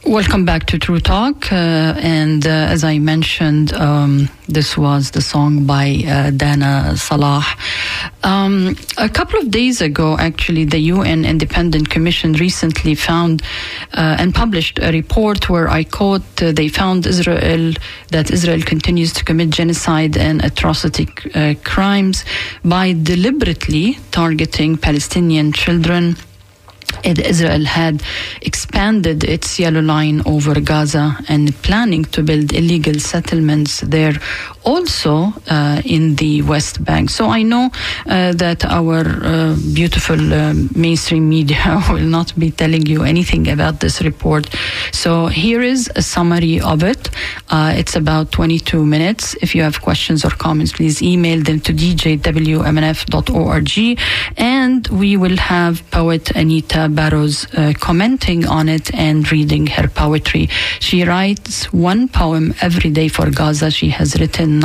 Welcome back to True Talk. And as I mentioned, this was the song by Dana Salah. A couple of days ago, actually, the UN Independent Commission recently found and published a report where I quote, they found that Israel continues to commit genocide and atrocity crimes by deliberately targeting Palestinian children. Israel had expanded its yellow line over Gaza and planning to build illegal settlements there, also in the West Bank. So I know that our beautiful mainstream media will not be telling you anything about this report. So here is a summary of it. It's about 22 minutes. If you have questions or comments, please email them to djwmnf.org, and we will have poet Anita Barrows commenting on it and reading her poetry. She writes one poem every day for Gaza. She has written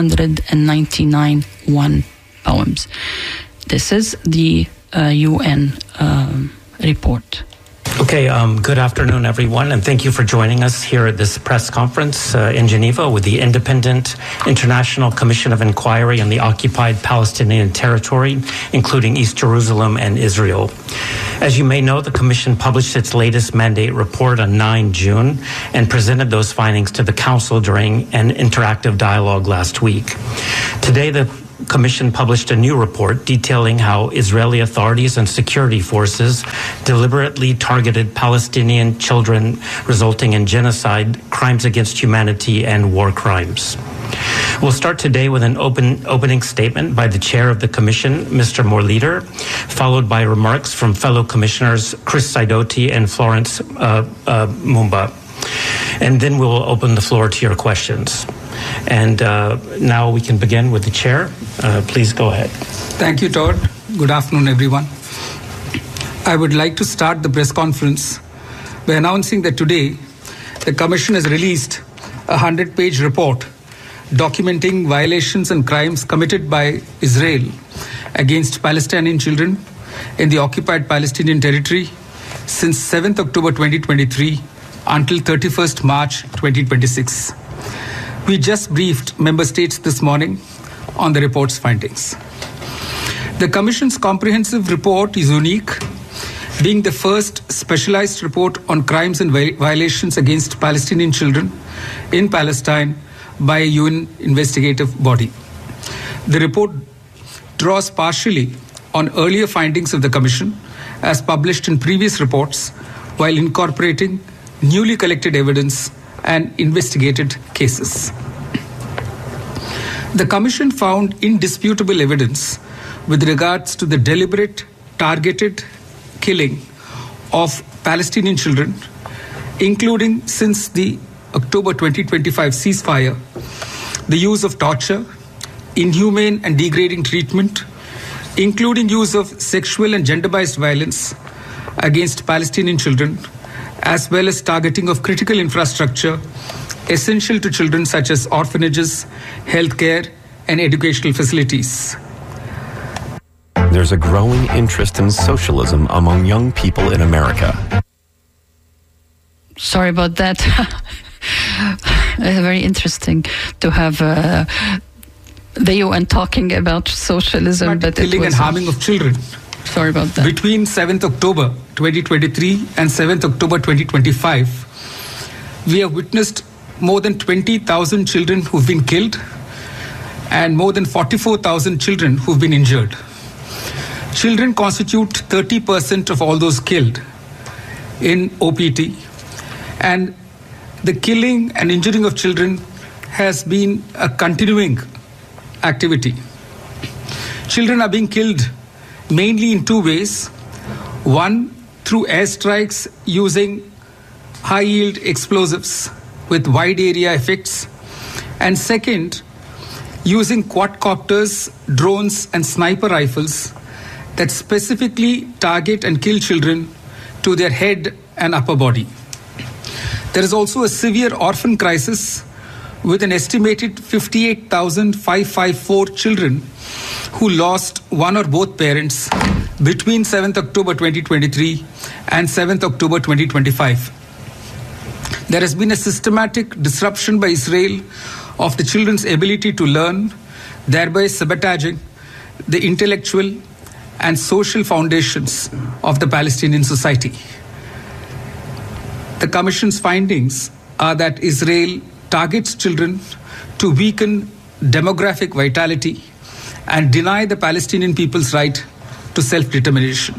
999 poems. This is the UN report. Okay, good afternoon, everyone, and thank you for joining us here at this press conference in Geneva with the Independent International Commission of Inquiry on the Occupied Palestinian Territory, including East Jerusalem and Israel. As you may know, the Commission published its latest mandate report on 9 June and presented those findings to the Council during an interactive dialogue last week. Today, the Commission published a new report detailing how Israeli authorities and security forces deliberately targeted Palestinian children, resulting in genocide, crimes against humanity, and war crimes. We'll start today with an opening statement by the chair of the Commission, Mr. Morlider, followed by remarks from fellow commissioners Chris Sidoti and Florence Mumba. And then we'll open the floor to your questions. And now we can begin with the chair. Please go ahead. Thank you, Todd. Good afternoon, everyone. I would like to start the press conference by announcing that today the Commission has released a 100-page report documenting violations and crimes committed by Israel against Palestinian children in the occupied Palestinian territory since 7th October 2023 until 31st March 2026. We just briefed member states this morning on the report's findings. The Commission's comprehensive report is unique, being the first specialized report on crimes and violations against Palestinian children in Palestine by a UN investigative body. The report draws partially on earlier findings of the Commission as published in previous reports while incorporating newly collected evidence and investigated cases. The Commission found indisputable evidence with regards to the deliberate, targeted killing of Palestinian children, including since the October 2025 ceasefire, the use of torture, inhumane and degrading treatment, including use of sexual and gender-based violence against Palestinian children, as well as targeting of critical infrastructure essential to children such as orphanages, healthcare, and educational facilities. There's a growing interest in socialism among young people in America. Sorry about that. Very interesting to have the UN talking about socialism, but killing and harming of children. Sorry about that. Between 7th October 2023 and 7th October 2025, we have witnessed more than 20,000 children who've been killed and more than 44,000 children who've been injured. Children constitute 30% of all those killed in OPT, and the killing and injuring of children has been a continuing activity. Children are being killed mainly in two ways. One, through airstrikes using high-yield explosives with wide area effects. And second, using quadcopters, drones, and sniper rifles that specifically target and kill children to their head and upper body. There is also a severe orphan crisis with an estimated 58,554 children who lost one or both parents between 7th October 2023 and 7th October 2025. There has been a systematic disruption by Israel of the children's ability to learn, thereby sabotaging the intellectual and social foundations of the Palestinian society. The Commission's findings are that Israel targets children to weaken demographic vitality and deny the Palestinian people's right to self-determination.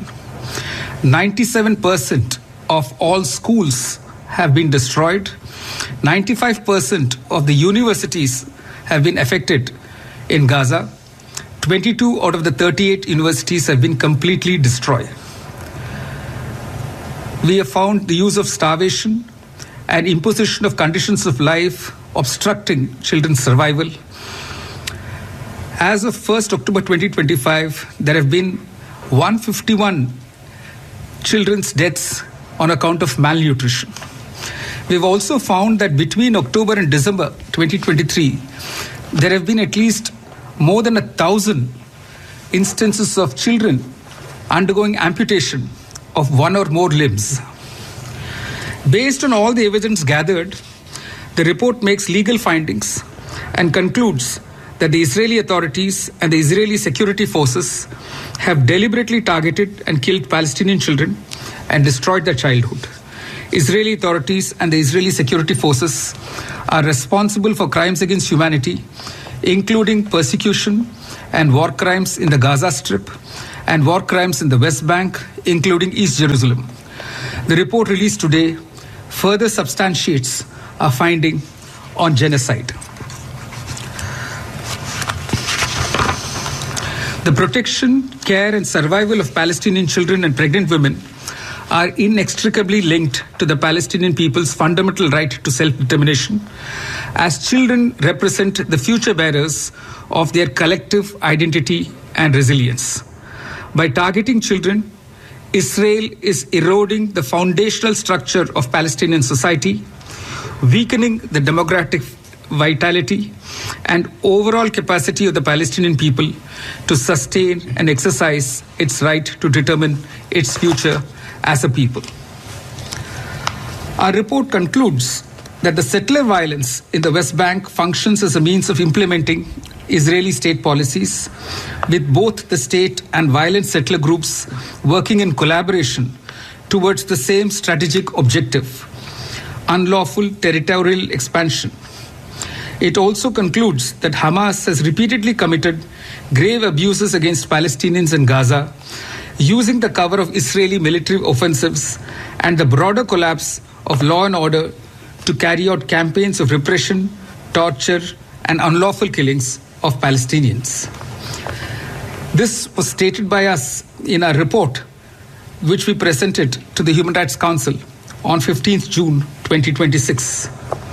97% of all schools have been destroyed. 95% of the universities have been affected in Gaza. 22 out of the 38 universities have been completely destroyed. We have found the use of starvation and imposition of conditions of life obstructing children's survival. As of 1st October 2025, there have been 151 children's deaths on account of malnutrition. We've also found that between October and December 2023, there have been at least more than 1,000 instances of children undergoing amputation of one or more limbs. Based on all the evidence gathered, the report makes legal findings and concludes that the Israeli authorities and the Israeli security forces have deliberately targeted and killed Palestinian children and destroyed their childhood. Israeli authorities and the Israeli security forces are responsible for crimes against humanity, including persecution and war crimes in the Gaza Strip and war crimes in the West Bank, including East Jerusalem. The report released today further substantiates our finding on genocide. The protection, care, and survival of Palestinian children and pregnant women are inextricably linked to the Palestinian people's fundamental right to self-determination, as children represent the future bearers of their collective identity and resilience. By targeting children, Israel is eroding the foundational structure of Palestinian society, weakening the democratic vitality and overall capacity of the Palestinian people to sustain and exercise its right to determine its future as a people. Our report concludes that the settler violence in the West Bank functions as a means of implementing Israeli state policies, with both the state and violent settler groups working in collaboration towards the same strategic objective: unlawful territorial expansion. It also concludes that Hamas has repeatedly committed grave abuses against Palestinians in Gaza, using the cover of Israeli military offensives and the broader collapse of law and order to carry out campaigns of repression, torture, and unlawful killings of Palestinians. This was stated by us in our report, which we presented to the Human Rights Council on 15th June 2026.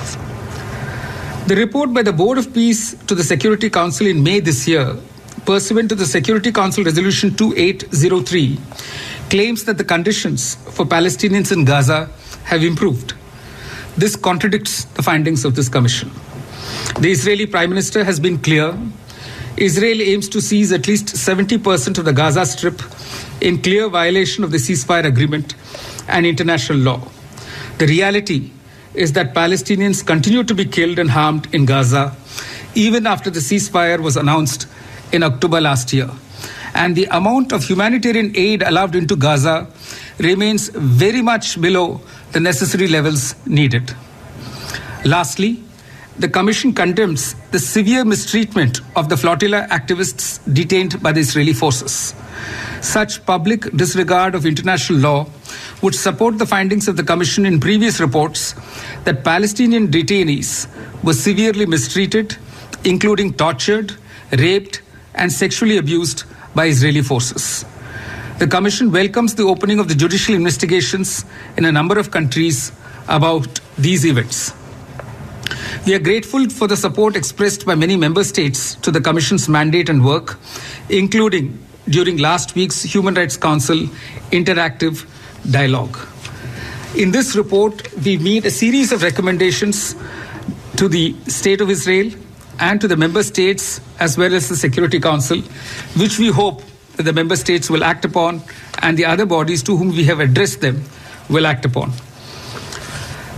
The report by the Board of Peace to the Security Council in May this year, pursuant to the Security Council Resolution 2803, claims that the conditions for Palestinians in Gaza have improved. This contradicts the findings of this commission. The Israeli Prime Minister has been clear. Israel aims to seize at least 70% of the Gaza Strip in clear violation of the ceasefire agreement and international law. The reality is that Palestinians continue to be killed and harmed in Gaza, even after the ceasefire was announced in October last year. And the amount of humanitarian aid allowed into Gaza remains very much below the necessary levels needed. Lastly, the Commission condemns the severe mistreatment of the flotilla activists detained by the Israeli forces. Such public disregard of international law would support the findings of the Commission in previous reports that Palestinian detainees were severely mistreated, including tortured, raped, and sexually abused by Israeli forces. The Commission welcomes the opening of the judicial investigations in a number of countries about these events. We are grateful for the support expressed by many member states to the Commission's mandate and work, including during last week's Human Rights Council interactive dialogue. In this report, we made a series of recommendations to the State of Israel and to the member states as well as the Security Council, which we hope that the member states will act upon and the other bodies to whom we have addressed them will act upon.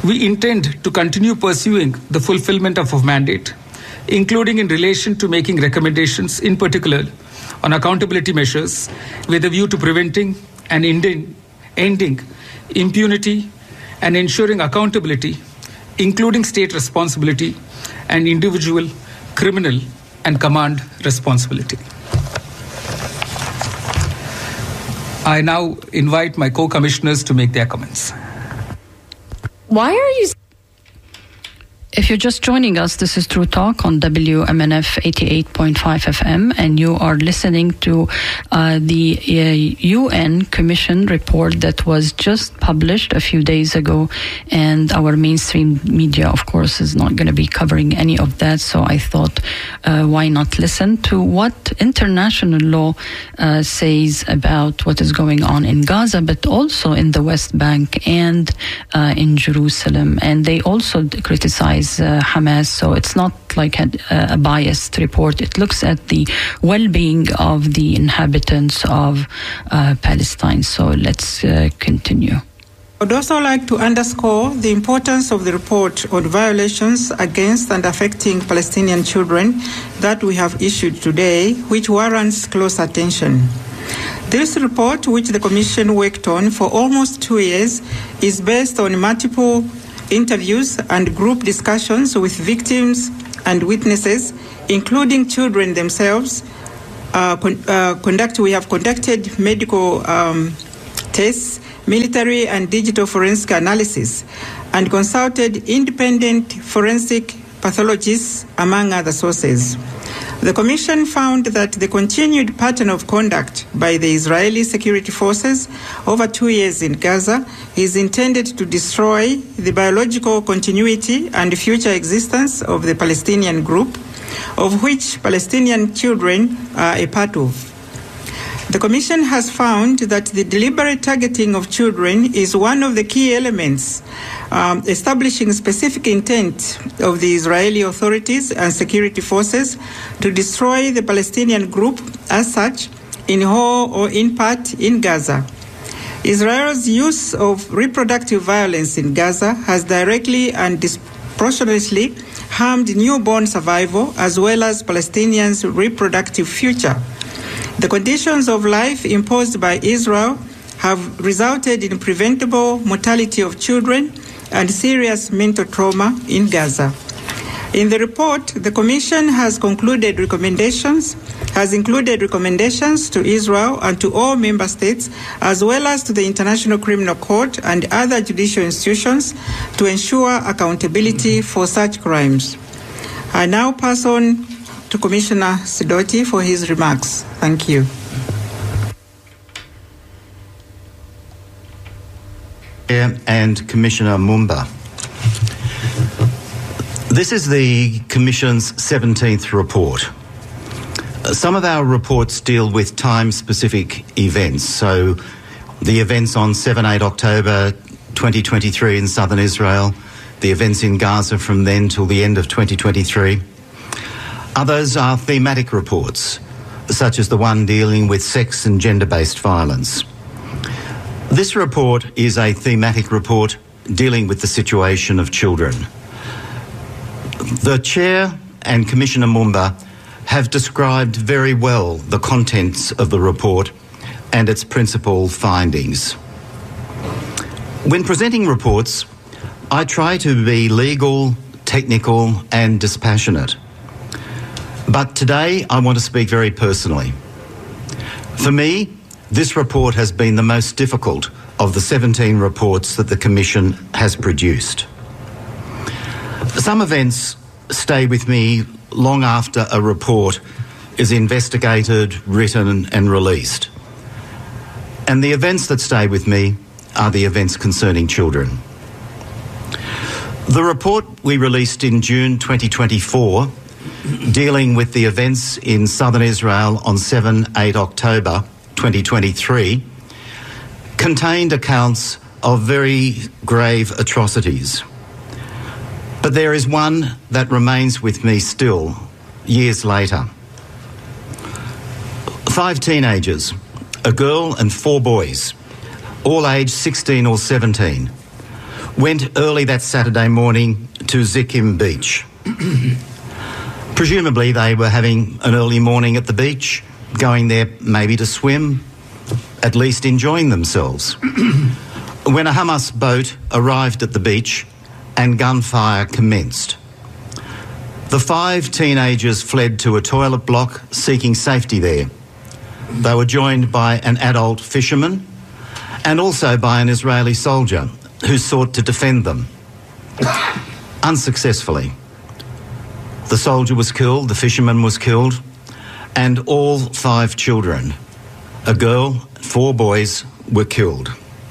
We intend to continue pursuing the fulfillment of our mandate, including in relation to making recommendations, in particular, on accountability measures with a view to preventing and ending impunity and ensuring accountability, including state responsibility and individual criminal and command responsibility. I now invite my co-commissioners to make their comments. Why are you... If you're just joining us, this is True Talk on WMNF 88.5 FM, and you are listening to the UN Commission report that was just published a few days ago, and our mainstream media, of course, is not going to be covering any of that, so I thought, why not listen to what international law says about what is going on in Gaza, but also in the West Bank and in Jerusalem, and they also criticize Hamas, so it's not like a biased report. It looks at the well-being of the inhabitants of Palestine. So let's continue. I would also like to underscore the importance of the report on violations against and affecting Palestinian children that we have issued today, which warrants close attention. This report, which the Commission worked on for almost 2 years, is based on multiple interviews and group discussions with victims and witnesses, including children themselves. We have conducted medical tests, military and digital forensic analysis, and consulted independent forensic pathologists, among other sources. The Commission found that the continued pattern of conduct by the Israeli security forces over 2 years in Gaza is intended to destroy the biological continuity and future existence of the Palestinian group, of which Palestinian children are a part of. The Commission has found that the deliberate targeting of children is one of the key elements establishing specific intent of the Israeli authorities and security forces to destroy the Palestinian group as such, in whole or in part, in Gaza. Israel's use of reproductive violence in Gaza has directly and disproportionately harmed newborn survival as well as Palestinians' reproductive future. The conditions of life imposed by Israel have resulted in preventable mortality of children and serious mental trauma in Gaza. In the report, the Commission has included recommendations to Israel and to all member states, as well as to the International Criminal Court and other judicial institutions, to ensure accountability for such crimes. I now pass on to Commissioner Sidoti for his remarks. Thank you. And Commissioner Mumba. This is the Commission's 17th report. Some of our reports deal with time-specific events, so the events on 7-8 October 2023 in southern Israel, the events in Gaza from then till the end of 2023. Others are thematic reports, such as the one dealing with sex and gender-based violence. This report is a thematic report dealing with the situation of children. The Chair and Commissioner Mumba have described very well the contents of the report and its principal findings. When presenting reports, I try to be legal, technical and dispassionate. But today I want to speak very personally. For me, this report has been the most difficult of the 17 reports that the Commission has produced. Some events stay with me long after a report is investigated, written and released. And the events that stay with me are the events concerning children. The report we released in June 2024, dealing with the events in southern Israel on 7-8 October 2023, contained accounts of very grave atrocities. But there is one that remains with me still, years later. 5 teenagers, a girl and 4 boys, all aged 16 or 17, went early that Saturday morning to Zickim Beach. Presumably they were having an early morning at the beach, going there maybe to swim, at least enjoying themselves, when a Hamas boat arrived at the beach and gunfire commenced. The 5 teenagers fled to a toilet block seeking safety there. They were joined by an adult fisherman and also by an Israeli soldier who sought to defend them. Unsuccessfully. The soldier was killed, the fisherman was killed, and all 5 children, a girl, 4 boys, were killed.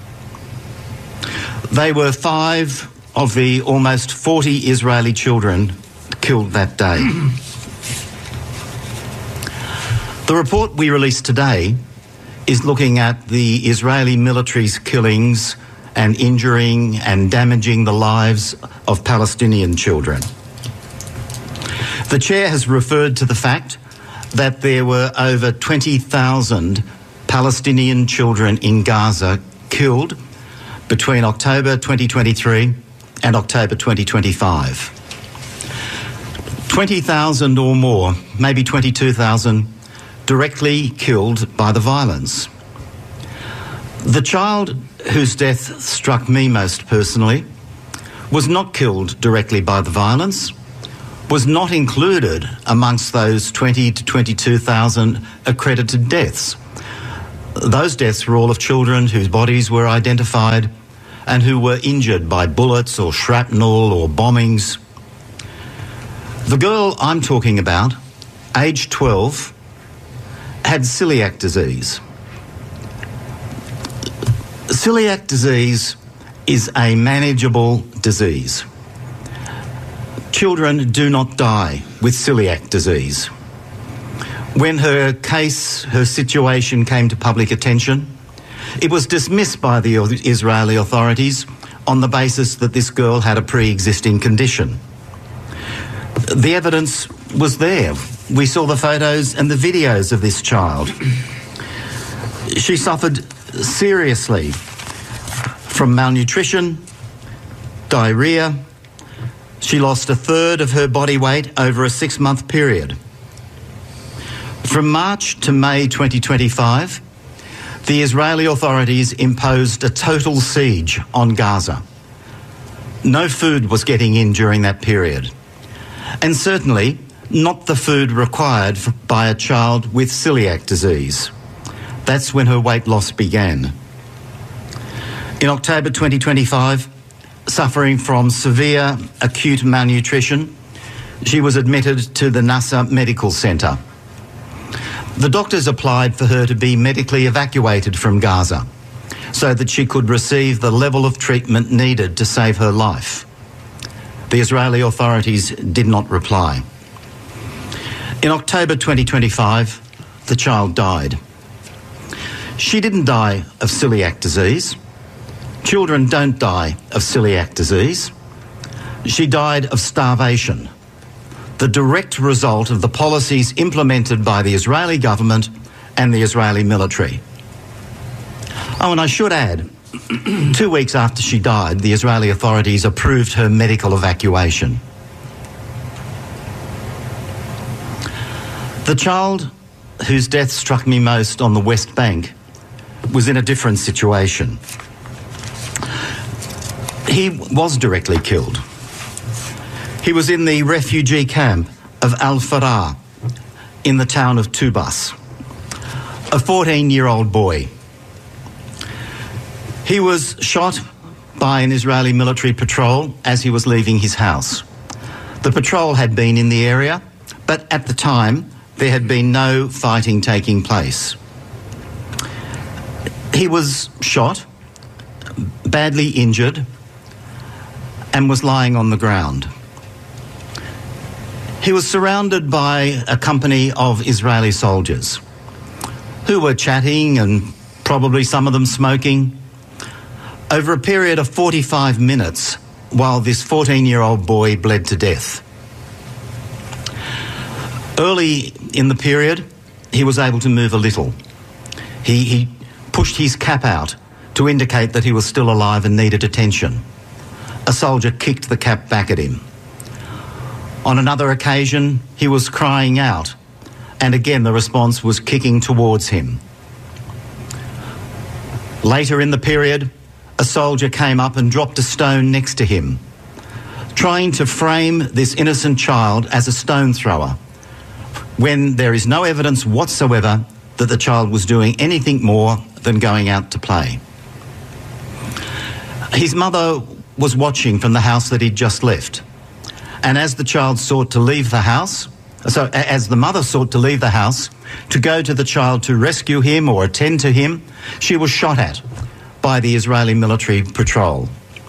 They were 5 of the almost 40 Israeli children killed that day. The report we released today is looking at the Israeli military's killings and injuring and damaging the lives of Palestinian children. The chair has referred to the fact that there were over 20,000 Palestinian children in Gaza killed between October 2023 and October 2025. 20,000 or more, maybe 22,000, directly killed by the violence. The child whose death struck me most personally was not killed directly by the violence, was not included amongst those 20 to 22,000 accredited deaths. Those deaths were all of children whose bodies were identified and who were injured by bullets or shrapnel or bombings. The girl I'm talking about, aged 12, had celiac disease. Celiac disease is a manageable disease. Children do not die with celiac disease. When her case, her situation came to public attention, it was dismissed by the Israeli authorities on the basis that this girl had a pre-existing condition. The evidence was there. We saw the photos and the videos of this child. She suffered seriously from malnutrition, diarrhoea. She lost a third of her body weight over a 6-month period. From March to May 2025, the Israeli authorities imposed a total siege on Gaza. No food was getting in during that period, and certainly not the food required by a child with celiac disease. That's when her weight loss began. In October 2025, suffering from severe acute malnutrition, she was admitted to the Nasser Medical Centre. The doctors applied for her to be medically evacuated from Gaza so that she could receive the level of treatment needed to save her life. The Israeli authorities did not reply. In October 2025, the child died. She didn't die of celiac disease. Children don't die of celiac disease. She died of starvation, the direct result of the policies implemented by the Israeli government and the Israeli military. Oh, and I should add, 2 weeks after she died, the Israeli authorities approved her medical evacuation. The child whose death struck me most on the West Bank was in a different situation. He was directly killed. He was in the refugee camp of Al-Farah in the town of Tubas, a 14-year-old boy. He was shot by an Israeli military patrol as he was leaving his house. The patrol had been in the area, but at the time there had been no fighting taking place. He was shot, badly injured, and was lying on the ground. He was surrounded by a company of Israeli soldiers who were chatting and probably some of them smoking over a period of 45 minutes while this 14-year-old boy bled to death. Early in the period, he was able to move a little. He pushed his cap out to indicate that he was still alive and needed attention. a soldier kicked the cap back at him. On another occasion, he was crying out, and again the response was kicking towards him. Later in the period, a soldier came up and dropped a stone next to him, trying to frame this innocent child as a stone thrower, when there is no evidence whatsoever that the child was doing anything more than going out to play. His mother was watching from the house that he'd just left, and as the child sought to leave the house, as the mother sought to leave the house to go to the child to rescue him or attend to him, she was shot at by the Israeli military patrol.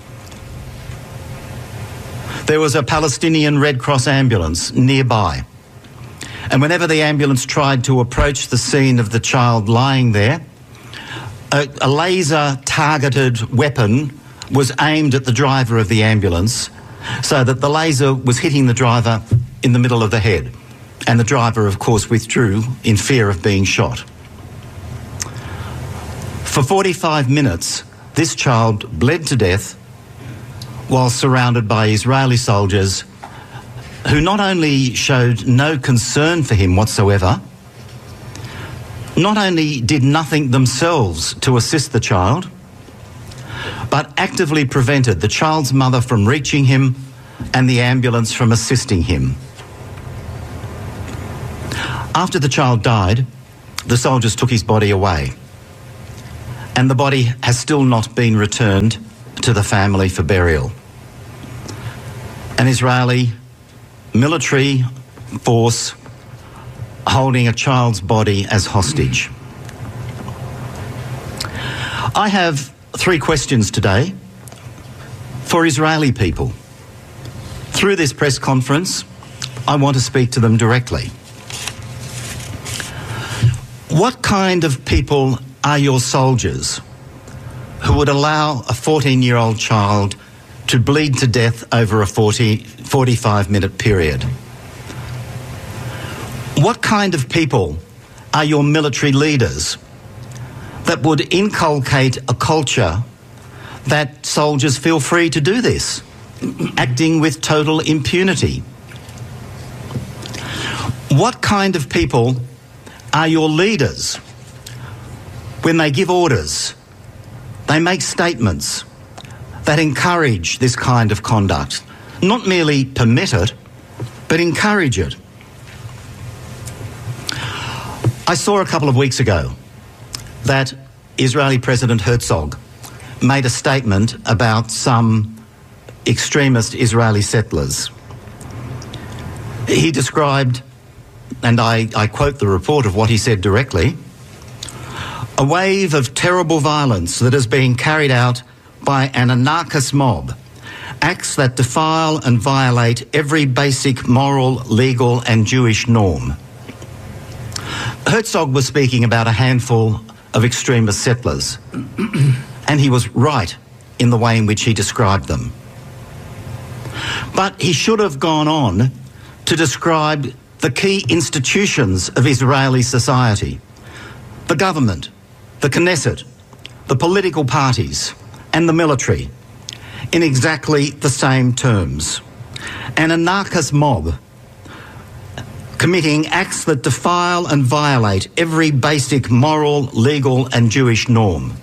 There was a Palestinian Red Cross ambulance nearby, and whenever the ambulance tried to approach the scene of the child lying there, a laser-targeted weapon was aimed at the driver of the ambulance, so that the laser was hitting the driver in the middle of the head, and the driver, of course, withdrew in fear of being shot. For 45 minutes, this child bled to death while surrounded by Israeli soldiers who not only showed no concern for him whatsoever, not only did nothing themselves to assist the child, but actively prevented the child's mother from reaching him and the ambulance from assisting him. After the child died, the soldiers took his body away, and the body has still not been returned to the family for burial. An Israeli military force holding a child's body as hostage. I have 3 questions today for Israeli people. Through this press conference, I want to speak to them directly. What kind of people are your soldiers who would allow a 14-year-old child to bleed to death over a 45-minute period? What kind of people are your military leaders that would inculcate a culture that soldiers feel free to do this, acting with total impunity? What kind of people are your leaders when they give orders, they make statements that encourage this kind of conduct, not merely permit it, but encourage it? I saw a couple of weeks ago that Israeli President Herzog made a statement about some extremist Israeli settlers. He described, and I quote the report of what he said directly, a wave of terrible violence that is being carried out by an anarchist mob, acts that defile and violate every basic moral, legal and Jewish norm. Herzog was speaking about a handful of extremist settlers, and he was right in the way in which he described them. But he should have gone on to describe the key institutions of Israeli society, the government, the Knesset, the political parties, and the military, in exactly the same terms. An anarchist mob committing acts that defile and violate every basic moral, legal and Jewish norm.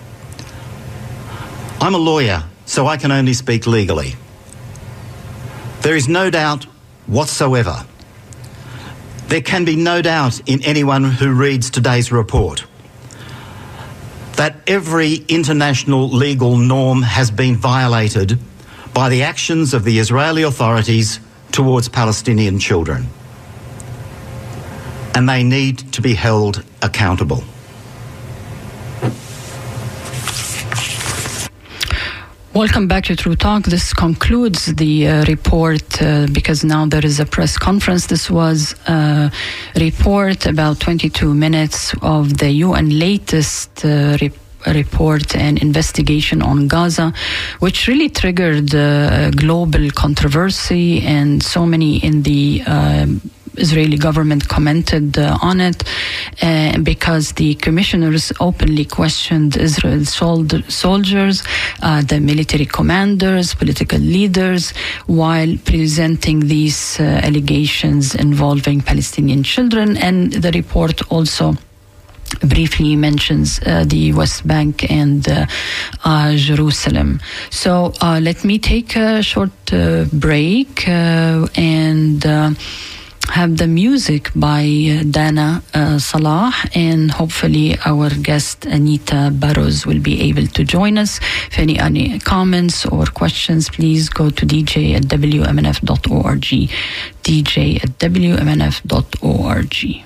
I'm a lawyer, so I can only speak legally. There is no doubt whatsoever, there can be no doubt in anyone who reads today's report, that every international legal norm has been violated by the actions of the Israeli authorities towards Palestinian children. And they need to be held accountable. Welcome back to True Talk. This concludes the report because now there is a press conference. This was a report, about 22 minutes of the UN latest report and investigation on Gaza, which really triggered global controversy, and so many in the Israeli government commented on it because the commissioners openly questioned Israel's soldiers, the military commanders, political leaders, while presenting these allegations involving Palestinian children. And the report also briefly mentions the West Bank and Jerusalem. So let me take a short break and have the music by Dana Salah, and hopefully our guest Anita Barrows will be able to join us. If any comments or questions, please go to dj@wmnf.org, dj@wmnf.org.